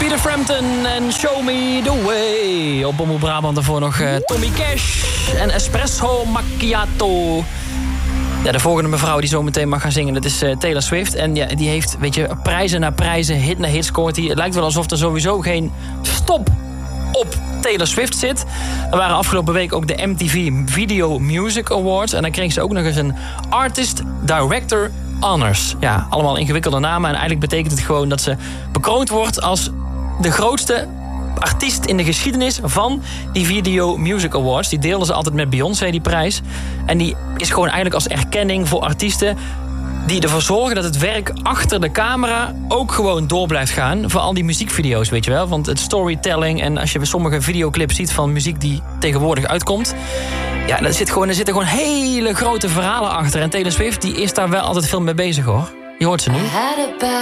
Peter Frampton en Show Me The Way. Op Omroep Brabant daarvoor nog Tommy Cash en Espresso Macchiato. Ja, de volgende mevrouw die zo meteen mag gaan zingen, dat is Taylor Swift. En ja, die heeft, weet je, prijzen na prijzen, hit na hit scoort hij. Het lijkt wel alsof er sowieso geen stop op Taylor Swift zit. Er waren afgelopen week ook de MTV Video Music Awards. En dan kreeg ze ook nog eens een Artist Director Honors. Ja, allemaal ingewikkelde namen. En eigenlijk betekent het gewoon dat ze bekroond wordt als de grootste artiest in de geschiedenis van die Video Music Awards. Die deelden ze altijd met Beyoncé, die prijs. En die is gewoon eigenlijk als erkenning voor artiesten die ervoor zorgen dat het werk achter de camera ook gewoon door blijft gaan. Voor al die muziekvideo's, weet je wel. Want het storytelling en als je sommige videoclips ziet van muziek die tegenwoordig uitkomt, ja, er zitten gewoon hele grote verhalen achter. En Taylor Swift die is daar wel altijd veel mee bezig, hoor. Je hoort ze nu.